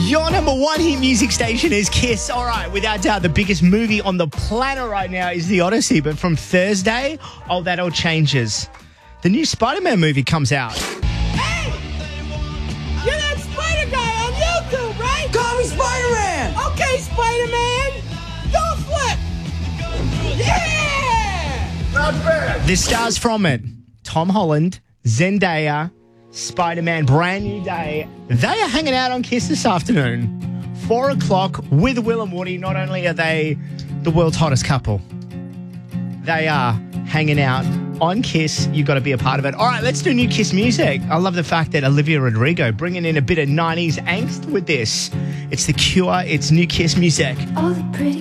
Your number one hit music station is Kiss. All right, without doubt, the biggest movie on the planet right now is The Odyssey. But from Thursday, that all changes. The new Spider-Man movie comes out. Hey! You're that Spider guy on YouTube, right? Call me Spider-Man! Okay, Spider-Man! Don't flip! Yeah! Not bad. The stars from it: Tom Holland, Zendaya, Spider-Man, brand new day. They are hanging out on Kiss this afternoon. 4 o'clock with Will and Woody. Not only are they the world's hottest couple, they are hanging out on Kiss. You've got to be a part of it. All right, let's do new Kiss music. I love the fact that Olivia Rodrigo bringing in a bit of 90s angst with this. It's The Cure. It's new Kiss music. All the pretty